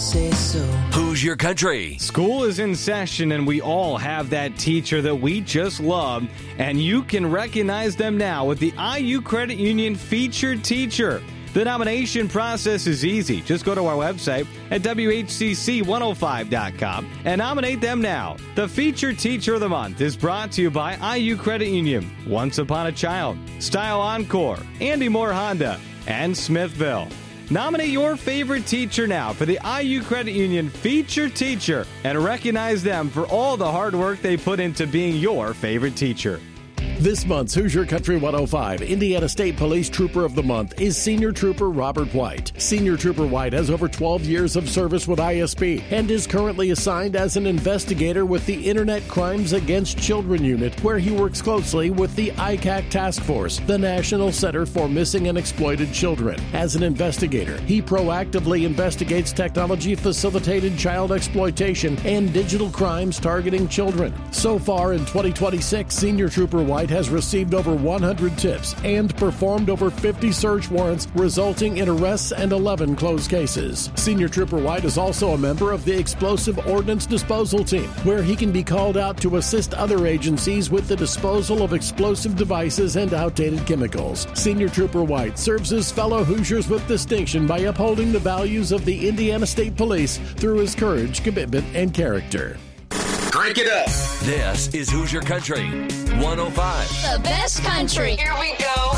say so. Hoosier Country. School is in session, and we all have that teacher that we just love, and you can recognize them now with the IU Credit Union Featured Teacher. The nomination process is easy. Just go to our website at WHCC105.com and nominate them now. The Featured Teacher of the Month is brought to you by IU Credit Union, Once Upon a Child, Style Encore, Andy Moore Honda, and Smithville. Nominate your favorite teacher now for the IU Credit Union Featured Teacher and recognize them for all the hard work they put into being your favorite teacher. This month's Hoosier Country 105 Indiana State Police Trooper of the Month is Senior Trooper Robert White. Senior Trooper White has over 12 years of service with ISP and is currently assigned as an investigator with the Internet Crimes Against Children Unit, where he works closely with the ICAC Task Force, the National Center for Missing and Exploited Children. As an investigator, he proactively investigates technology-facilitated child exploitation and digital crimes targeting children. So far in 2026, Senior Trooper White has received over 100 tips and performed over 50 search warrants, resulting in arrests and 11 closed cases. Senior Trooper White is also a member of the Explosive Ordnance Disposal Team, where he can be called out to assist other agencies with the disposal of explosive devices and outdated chemicals. Senior Trooper White serves his fellow Hoosiers with distinction by upholding the values of the Indiana State Police through his courage, commitment, and character. Crank it up. This is Hoosier Country 105. The best country. Here we go.